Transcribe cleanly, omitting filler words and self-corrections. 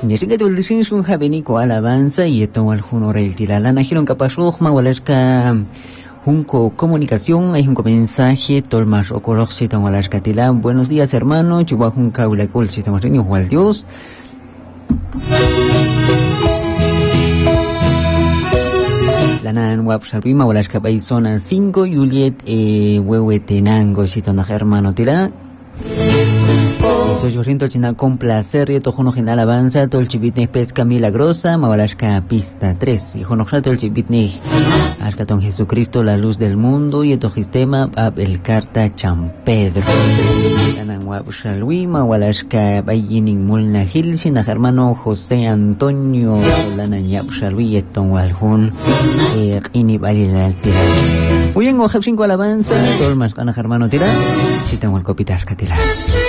Nyeshinga tuldishinshun habenico alabanza y esto al junor el tilalana giron capashujma walashka junco comunicación hay un mensaje tolmas okoroxita walashka tila. Buenos días hermano, chihuahunca ulacol sistema reño wal Dios. Lanan wap sharpima walashka bay zona 5 Juliet huehuetenango sitona hermano tila. Soy Jorriento China con placer y tojono general avanza todo el chivitne pesca milagrosa mawalashka pista 3 y jonoxato el chivitne ashkaton Jesucristo la luz del mundo y eto sistema ab el carta Champedro Lanan wap shalwi mawalashka bayining mulna hilshin hermano José Antonio lanan yap shalwi eton waljun ini balilal tira muy bien o 5 alabanza todo el más gana hermano tira si tengo el copitar catila.